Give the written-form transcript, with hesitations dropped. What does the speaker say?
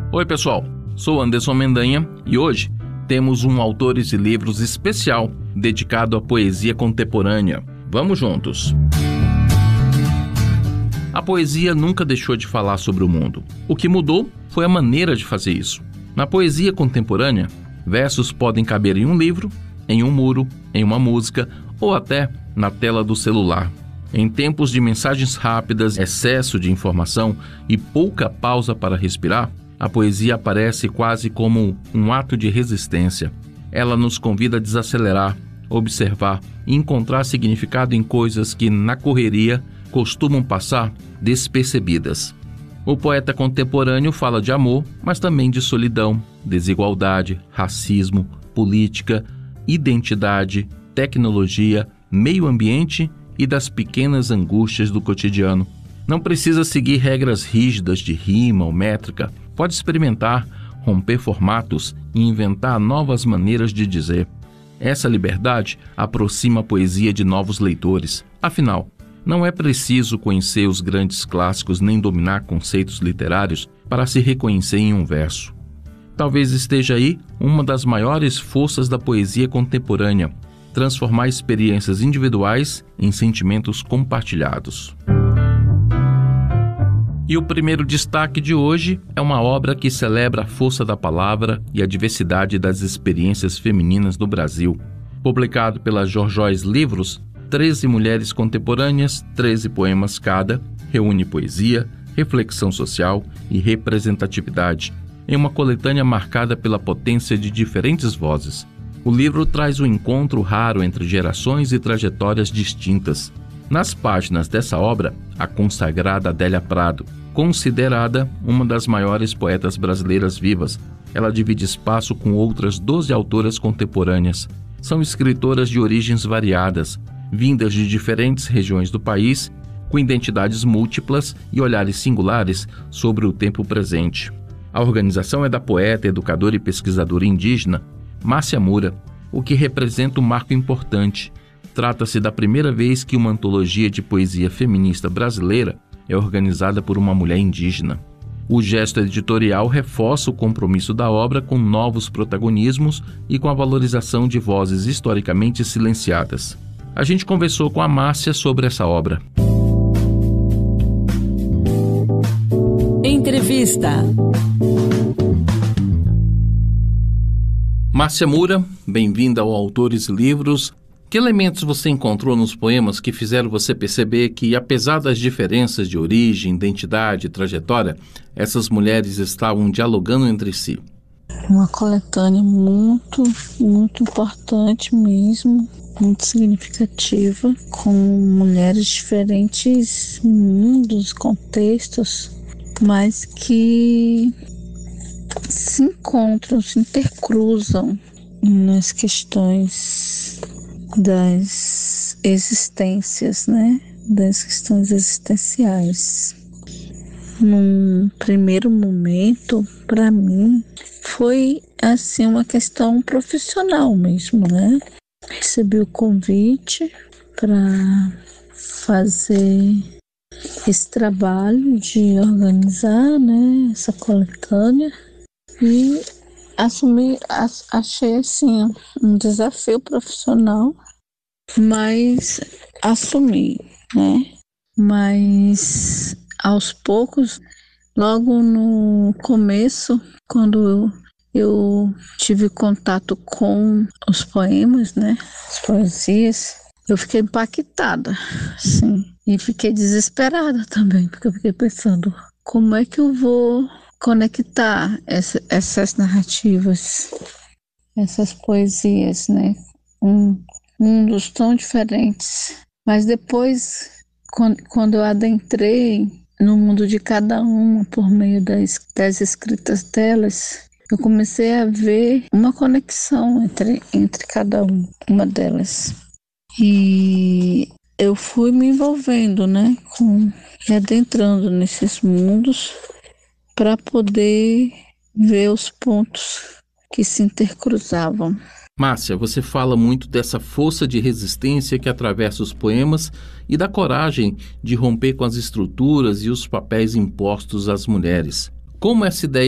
Oi pessoal, sou Anderson Mendanha e hoje temos um Autores e Livros especial dedicado à poesia contemporânea. Vamos juntos! A poesia nunca deixou de falar sobre o mundo. O que mudou foi a maneira de fazer isso. Na poesia contemporânea, versos podem caber em um livro, em um muro, em uma música ou até na tela do celular. Em tempos de mensagens rápidas, excesso de informação e pouca pausa para respirar, a poesia aparece quase como um ato de resistência. Ela nos convida a desacelerar, observar e encontrar significado em coisas que, na correria, costumam passar despercebidas. O poeta contemporâneo fala de amor, mas também de solidão, desigualdade, racismo, política, identidade, tecnologia, meio ambiente e das pequenas angústias do cotidiano. Não precisa seguir regras rígidas de rima ou métrica. Pode experimentar, romper formatos e inventar novas maneiras de dizer. Essa liberdade aproxima a poesia de novos leitores. Afinal, não é preciso conhecer os grandes clássicos nem dominar conceitos literários para se reconhecer em um verso. Talvez esteja aí uma das maiores forças da poesia contemporânea, transformar experiências individuais em sentimentos compartilhados. E o primeiro destaque de hoje é uma obra que celebra a força da palavra e a diversidade das experiências femininas no Brasil. Publicado pela Jorjóis Livros, 13 mulheres contemporâneas, 13 poemas cada, reúne poesia, reflexão social e representatividade, em uma coletânea marcada pela potência de diferentes vozes. O livro traz um encontro raro entre gerações e trajetórias distintas. Nas páginas dessa obra, a consagrada Adélia Prado, considerada uma das maiores poetas brasileiras vivas, ela divide espaço com outras 12 autoras contemporâneas. São escritoras de origens variadas, vindas de diferentes regiões do país, com identidades múltiplas e olhares singulares sobre o tempo presente. A organização é da poeta, educadora e pesquisadora indígena Márcia Moura, o que representa um marco importante. Trata-se da primeira vez que uma antologia de poesia feminista brasileira é organizada por uma mulher indígena. O gesto editorial reforça o compromisso da obra com novos protagonismos e com a valorização de vozes historicamente silenciadas. A gente conversou com a Márcia sobre essa obra. Entrevista. Márcia Moura, bem-vinda ao Autores e Livros. Que elementos você encontrou nos poemas que fizeram você perceber que, apesar das diferenças de origem, identidade e trajetória, essas mulheres estavam dialogando entre si? Uma coletânea muito importante mesmo, muito significativa, com mulheres de diferentes mundos, contextos, mas que se encontram, se intercruzam nas questões das existências, né? Das questões existenciais. Num primeiro momento, para mim, foi assim uma questão profissional mesmo, né? Recebi o convite para fazer esse trabalho de organizar, né, essa coletânea e achei assim um desafio profissional, mas assumi, né? Mas aos poucos, logo no começo, quando eu tive contato com os poemas, né, as poesias, eu fiquei impactada, sim, e fiquei desesperada também, porque eu fiquei pensando, como é que eu vou conectar essas narrativas, essas poesias, né, mundos tão diferentes. Mas depois, quando eu adentrei no mundo de cada uma por meio das escritas delas, eu comecei a ver uma conexão entre cada uma delas. E eu fui me envolvendo, né, e adentrando nesses mundos para poder ver os pontos que se intercruzavam. Márcia, você fala muito dessa força de resistência que atravessa os poemas e da coragem de romper com as estruturas e os papéis impostos às mulheres. Como essa ideia